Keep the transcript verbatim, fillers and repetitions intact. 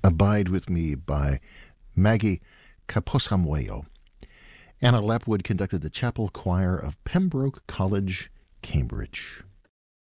Abide With Me by Maggie Caposamuelo. Anna Lapwood conducted the chapel choir of Pembroke College, Cambridge.